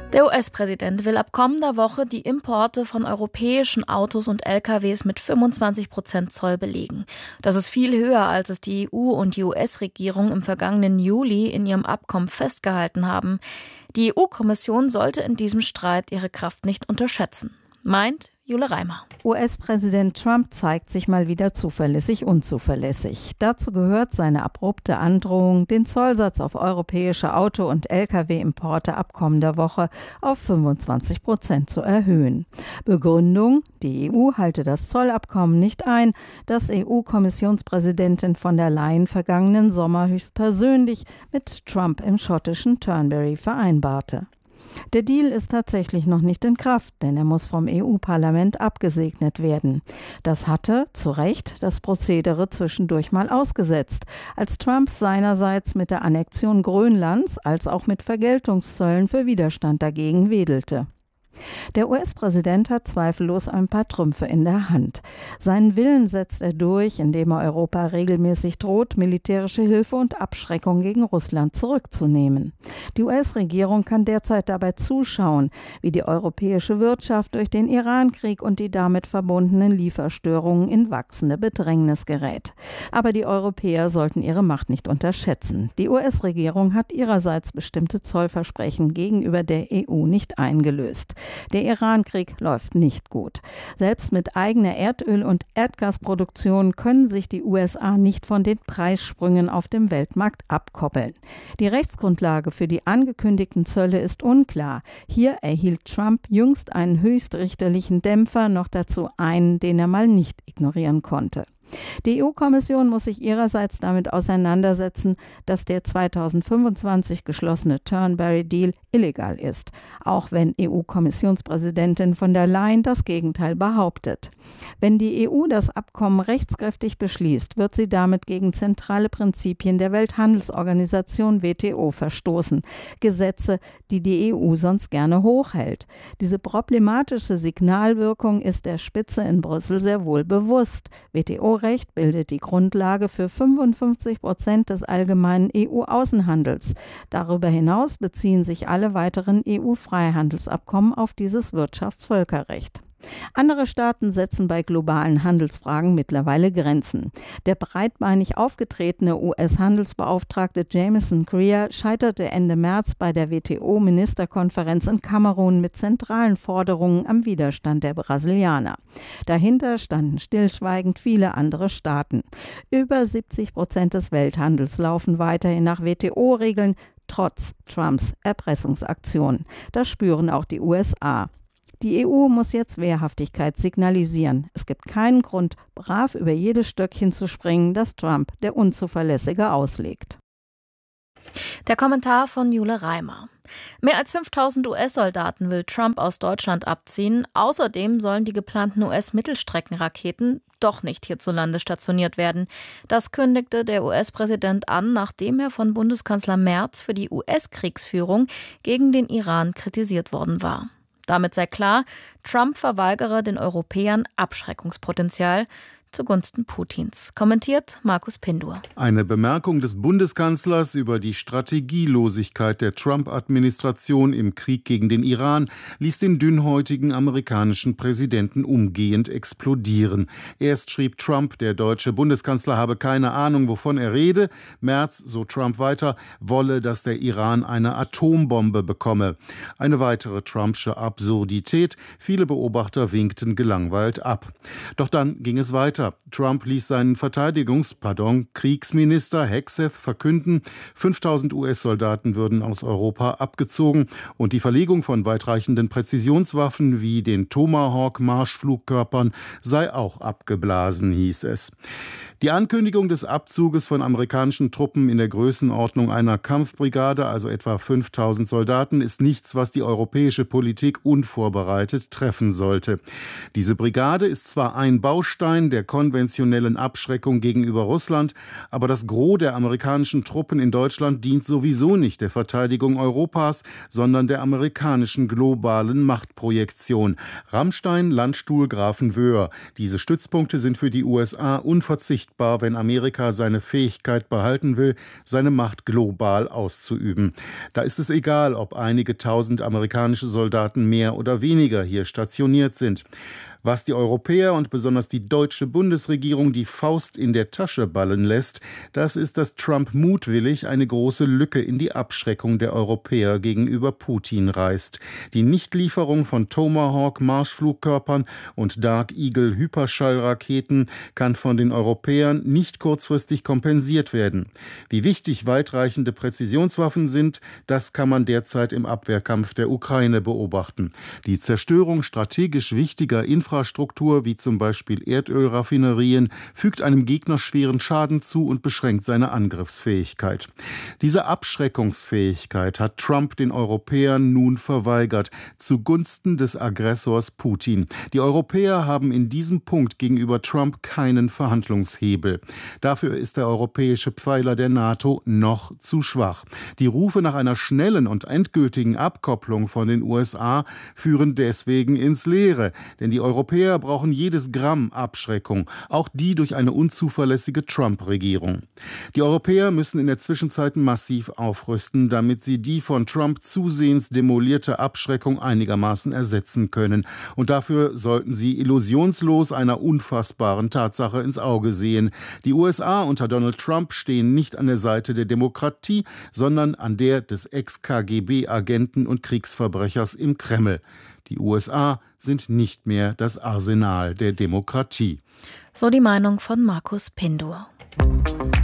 Der US-Präsident will ab kommender Woche die Importe von europäischen Autos und LKWs mit 25% Zoll belegen. Das ist viel höher, als es die EU und die US-Regierung im vergangenen Juli in ihrem Abkommen festgehalten haben. Die EU-Kommission sollte in diesem Streit ihre Kraft nicht unterschätzen, meint Jule Reimer. US-Präsident Trump zeigt sich mal wieder zuverlässig unzuverlässig. Dazu gehört seine abrupte Androhung, den Zollsatz auf europäische Auto- und Lkw-Importe ab kommender Woche auf 25% zu erhöhen. Begründung: Die EU halte das Zollabkommen nicht ein, das EU-Kommissionspräsidentin von der Leyen vergangenen Sommer höchstpersönlich mit Trump im schottischen Turnberry vereinbarte. Der Deal ist tatsächlich noch nicht in Kraft, denn er muss vom EU-Parlament abgesegnet werden. Das hatte, zu Recht, das Prozedere zwischendurch mal ausgesetzt, als Trump seinerseits mit der Annexion Grönlands als auch mit Vergeltungszöllen für Widerstand dagegen wedelte. Der US-Präsident hat zweifellos ein paar Trümpfe in der Hand. Seinen Willen setzt er durch, indem er Europa regelmäßig droht, militärische Hilfe und Abschreckung gegen Russland zurückzunehmen. Die US-Regierung kann derzeit dabei zuschauen, wie die europäische Wirtschaft durch den Iran-Krieg und die damit verbundenen Lieferstörungen in wachsende Bedrängnis gerät. Aber die Europäer sollten ihre Macht nicht unterschätzen. Die US-Regierung hat ihrerseits bestimmte Zollversprechen gegenüber der EU nicht eingelöst. Der Iran-Krieg läuft nicht gut. Selbst mit eigener Erdöl- und Erdgasproduktion können sich die USA nicht von den Preissprüngen auf dem Weltmarkt abkoppeln. Die Rechtsgrundlage für die angekündigten Zölle ist unklar. Hier erhielt Trump jüngst einen höchstrichterlichen Dämpfer, noch dazu einen, den er mal nicht ignorieren konnte. Die EU-Kommission muss sich ihrerseits damit auseinandersetzen, dass der 2025 geschlossene Turnberry-Deal illegal ist, auch wenn EU-Kommissionspräsidentin von der Leyen das Gegenteil behauptet. Wenn die EU das Abkommen rechtskräftig beschließt, wird sie damit gegen zentrale Prinzipien der Welthandelsorganisation WTO verstoßen, Gesetze, die die EU sonst gerne hochhält. Diese problematische Signalwirkung ist der Spitze in Brüssel sehr wohl bewusst. WTO-Recht bildet die Grundlage für 55% des allgemeinen EU-Außenhandels. Darüber hinaus beziehen sich alle weiteren EU-Freihandelsabkommen auf dieses Wirtschaftsvölkerrecht. Andere Staaten setzen bei globalen Handelsfragen mittlerweile Grenzen. Der breitbeinig aufgetretene US-Handelsbeauftragte Jameson Greer scheiterte Ende März bei der WTO-Ministerkonferenz in Kamerun mit zentralen Forderungen am Widerstand der Brasilianer. Dahinter standen stillschweigend viele andere Staaten. Über 70% des Welthandels laufen weiterhin nach WTO-Regeln, trotz Trumps Erpressungsaktionen. Das spüren auch die USA. Die EU muss jetzt Wehrhaftigkeit signalisieren. Es gibt keinen Grund, brav über jedes Stöckchen zu springen, das Trump, der Unzuverlässige, auslegt. Der Kommentar von Jule Reimer. Mehr als 5.000 US-Soldaten will Trump aus Deutschland abziehen. Außerdem sollen die geplanten US-Mittelstreckenraketen doch nicht hierzulande stationiert werden. Das kündigte der US-Präsident an, nachdem er von Bundeskanzler Merz für die US-Kriegsführung gegen den Iran kritisiert worden war. Damit sei klar, Trump verweigere den Europäern Abschreckungspotenzial zugunsten Putins, kommentiert Markus Pindur. Eine Bemerkung des Bundeskanzlers über die Strategielosigkeit der Trump-Administration im Krieg gegen den Iran ließ den dünnhäutigen amerikanischen Präsidenten umgehend explodieren. Erst schrieb Trump, der deutsche Bundeskanzler habe keine Ahnung, wovon er rede. Merz, so Trump weiter, wolle, dass der Iran eine Atombombe bekomme. Eine weitere Trumpsche Absurdität. Viele Beobachter winkten gelangweilt ab. Doch dann ging es weiter. Trump ließ seinen Kriegsminister Hegseth verkünden, 5.000 US-Soldaten würden aus Europa abgezogen und die Verlegung von weitreichenden Präzisionswaffen wie den Tomahawk-Marschflugkörpern sei auch abgeblasen, hieß es. Die Ankündigung des Abzuges von amerikanischen Truppen in der Größenordnung einer Kampfbrigade, also etwa 5.000 Soldaten, ist nichts, was die europäische Politik unvorbereitet treffen sollte. Diese Brigade ist zwar ein Baustein der konventionellen Abschreckung gegenüber Russland, aber das Gros der amerikanischen Truppen in Deutschland dient sowieso nicht der Verteidigung Europas, sondern der amerikanischen globalen Machtprojektion. Ramstein, Landstuhl, Grafenwöhr. Diese Stützpunkte sind für die USA unverzichtbar sichtbar, wenn Amerika seine Fähigkeit behalten will, seine Macht global auszuüben. Da ist es egal, ob einige tausend amerikanische Soldaten mehr oder weniger hier stationiert sind. Was die Europäer und besonders die deutsche Bundesregierung die Faust in der Tasche ballen lässt, das ist, dass Trump mutwillig eine große Lücke in die Abschreckung der Europäer gegenüber Putin reißt. Die Nichtlieferung von Tomahawk-Marschflugkörpern und Dark Eagle-Hyperschallraketen kann von den Europäern nicht kurzfristig kompensiert werden. Wie wichtig weitreichende Präzisionswaffen sind, das kann man derzeit im Abwehrkampf der Ukraine beobachten. Die Zerstörung strategisch wichtiger Infrastruktur, wie zum Beispiel Erdölraffinerien, fügt einem Gegner schweren Schaden zu und beschränkt seine Angriffsfähigkeit. Diese Abschreckungsfähigkeit hat Trump den Europäern nun verweigert, zugunsten des Aggressors Putin. Die Europäer haben in diesem Punkt gegenüber Trump keinen Verhandlungshebel. Dafür ist der europäische Pfeiler der NATO noch zu schwach. Die Rufe nach einer schnellen und endgültigen Abkopplung von den USA führen deswegen ins Leere, denn die Europäer brauchen jedes Gramm Abschreckung, auch die durch eine unzuverlässige Trump-Regierung. Die Europäer müssen in der Zwischenzeit massiv aufrüsten, damit sie die von Trump zusehends demolierte Abschreckung einigermaßen ersetzen können. Und dafür sollten sie illusionslos einer unfassbaren Tatsache ins Auge sehen. Die USA unter Donald Trump stehen nicht an der Seite der Demokratie, sondern an der des Ex-KGB-Agenten und Kriegsverbrechers im Kreml. Die USA sind nicht mehr das Arsenal der Demokratie. So die Meinung von Markus Pindur.